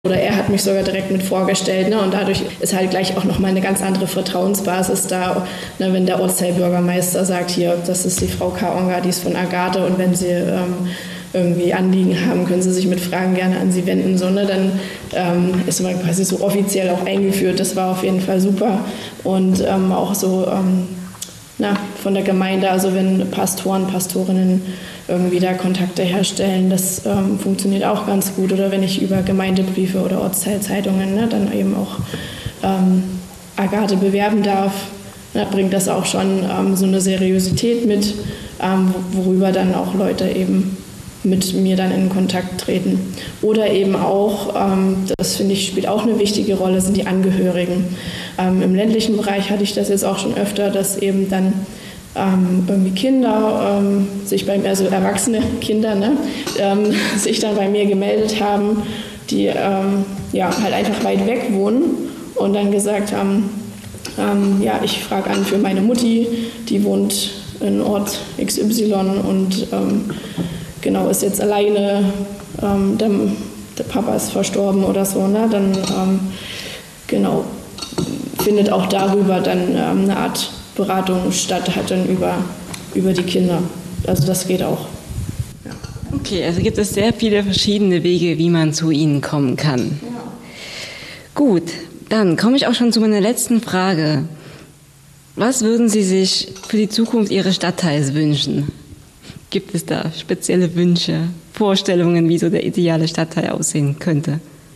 Oder er hat mich sogar direkt mit vorgestellt, ne? Und dadurch ist halt gleich auch nochmal eine ganz andere Vertrauensbasis da, ne? Wenn der Ortsteilbürgermeister sagt, hier, das ist die Frau Kaonga, die ist von Agathe und wenn Sie irgendwie Anliegen haben, können Sie sich mit Fragen gerne an sie wenden, so, ne? Dann ist man quasi so offiziell auch eingeführt, das war auf jeden Fall super und auch so von der Gemeinde, also wenn Pastoren, Pastorinnen irgendwie da Kontakte herstellen, das funktioniert auch ganz gut. Oder wenn ich über Gemeindebriefe oder Ortsteilzeitungen dann eben auch Agathe bewerben darf, bringt das auch schon so eine Seriosität mit, worüber dann auch Leute eben mit mir dann in Kontakt treten. Oder eben auch, das finde ich, spielt auch eine wichtige Rolle, sind die Angehörigen. Im ländlichen Bereich hatte ich das jetzt auch schon öfter, dass eben dann irgendwie Kinder sich bei mir, also erwachsene Kinder, sich dann bei mir gemeldet haben, die halt einfach weit weg wohnen und dann gesagt haben, ich frage an für meine Mutti, die wohnt in Ort XY und ist jetzt alleine, der Papa ist verstorben oder so, ne? Dann findet auch darüber dann eine Art Beratung statt, hat dann über die Kinder. Also das geht auch. Ja. Okay, also gibt es sehr viele verschiedene Wege, wie man zu Ihnen kommen kann. Ja. Gut, dann komme ich auch schon zu meiner letzten Frage. Was würden Sie sich für die Zukunft Ihres Stadtteils wünschen? Gibt es da spezielle Wünsche, Vorstellungen, wie so der ideale Stadtteil aussehen könnte?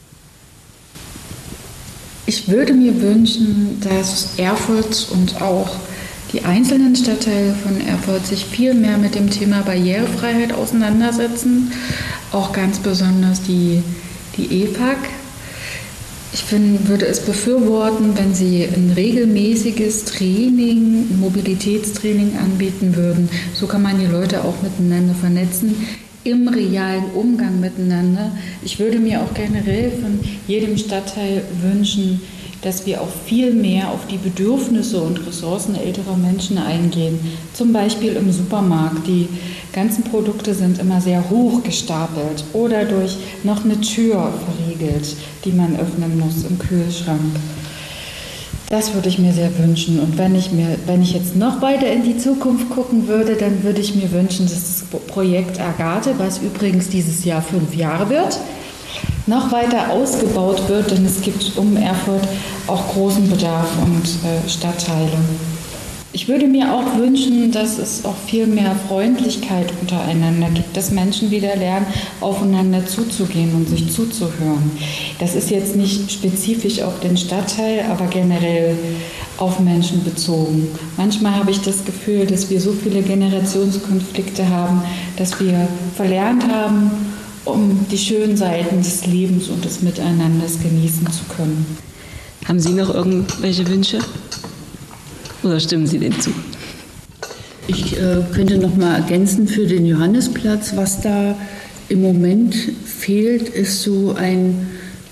Ich würde mir wünschen, dass Erfurt und auch die einzelnen Stadtteile von Erfurt sich viel mehr mit dem Thema Barrierefreiheit auseinandersetzen, auch ganz besonders die EFAG. Ich würde es befürworten, wenn sie ein regelmäßiges Training, Mobilitätstraining anbieten würden. So kann man die Leute auch miteinander vernetzen, im realen Umgang miteinander. Ich würde mir auch generell von jedem Stadtteil wünschen, dass wir auch viel mehr auf die Bedürfnisse und Ressourcen älterer Menschen eingehen. Zum Beispiel im Supermarkt. Die ganzen Produkte sind immer sehr hoch gestapelt oder durch noch eine Tür verriegelt, die man öffnen muss im Kühlschrank. Das würde ich mir sehr wünschen. Und wenn ich jetzt noch weiter in die Zukunft gucken würde, dann würde ich mir wünschen, dass das Projekt Agathe, was übrigens dieses Jahr 5 Jahre wird, noch weiter ausgebaut wird, denn es gibt um Erfurt auch großen Bedarf und Stadtteile. Ich würde mir auch wünschen, dass es auch viel mehr Freundlichkeit untereinander gibt, dass Menschen wieder lernen, aufeinander zuzugehen und sich zuzuhören. Das ist jetzt nicht spezifisch auf den Stadtteil, aber generell auf Menschen bezogen. Manchmal habe ich das Gefühl, dass wir so viele Generationskonflikte haben, dass wir verlernt haben, um die schönen Seiten des Lebens und des Miteinanders genießen zu können. Haben Sie noch irgendwelche Wünsche? Oder stimmen Sie denen zu? Ich könnte noch mal ergänzen für den Johannesplatz, was da im Moment fehlt, ist so ein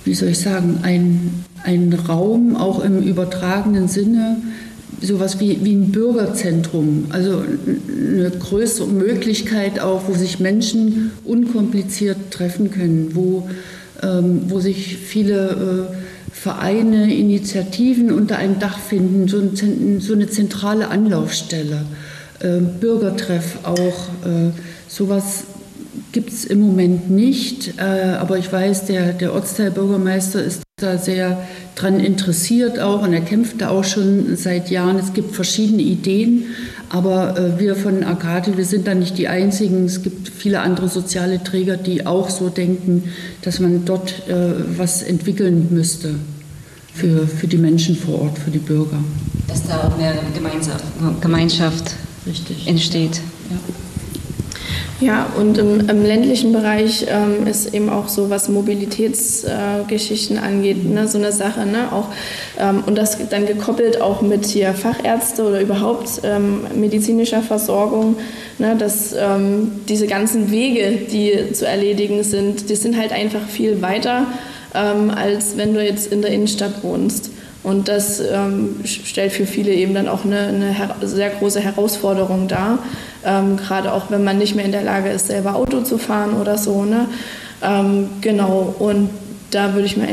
Raum, auch im übertragenen Sinne, sowas wie ein Bürgerzentrum, also eine größere Möglichkeit auch, wo sich Menschen unkompliziert treffen können, wo sich viele Vereine, Initiativen unter einem Dach finden, so eine zentrale Anlaufstelle, Bürgertreff auch, sowas gibt es im Moment nicht, aber ich weiß, der Ortsteilbürgermeister ist da sehr dran interessiert auch und er kämpft da auch schon seit Jahren. Es gibt verschiedene Ideen, aber wir von Agathe, wir sind da nicht die Einzigen. Es gibt viele andere soziale Träger, die auch so denken, dass man dort was entwickeln müsste für die Menschen vor Ort, für die Bürger. Dass da auch mehr Gemeinschaft Richtig entsteht. Ja. Ja, und im ländlichen Bereich ist eben auch so, was Mobilitätsgeschichten angeht, ne, so eine Sache, ne, auch, und das dann gekoppelt auch mit hier Fachärzte oder überhaupt medizinischer Versorgung, ne, dass diese ganzen Wege, die zu erledigen sind, die sind halt einfach viel weiter, als wenn du jetzt in der Innenstadt wohnst. Und das stellt für viele eben dann auch eine sehr große Herausforderung dar, gerade auch wenn man nicht mehr in der Lage ist, selber Auto zu fahren oder so, ne? Genau, und da würde ich mir